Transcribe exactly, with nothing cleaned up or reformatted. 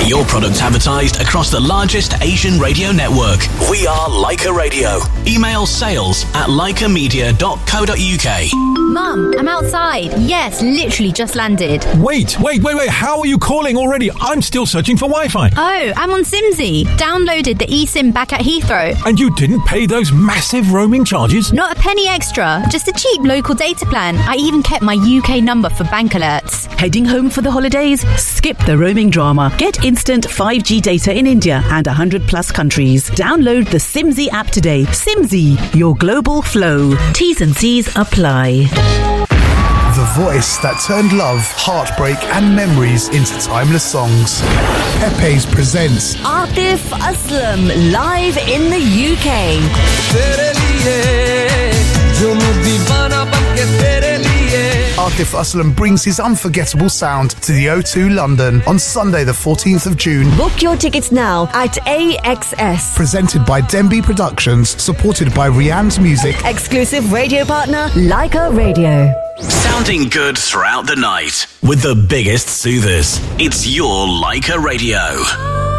Get your product advertised across the largest Asian radio network. We are Leica Radio. Email sales at leica media dot co dot uk. Mum, I'm outside. Yes, literally just landed. Wait, wait, wait, wait. How are you calling already? I'm still searching for Wi-Fi. Oh, I'm on Simsy. Downloaded the eSIM back at Heathrow. And you didn't pay those massive roaming charges? Not a penny extra. Just a cheap local data plan. I even kept my U K number for bank alerts. Heading home for the holidays? Skip the roaming drama. Get instant five G data in India and one hundred plus countries. Download the Simsy app today. Simsy, your global flow. T's and C's apply. The voice that turned love, heartbreak and memories into timeless songs. Pepe's presents Atif Aslam live in the U K. Atif Aslam brings his unforgettable sound to the O two London on Sunday the fourteenth of June. Book your tickets now at A X S. Presented by Denby Productions, supported by Rianne's Music. Exclusive radio partner, Leica Radio. Sounding good throughout the night with the biggest soothers. It's your Leica Radio.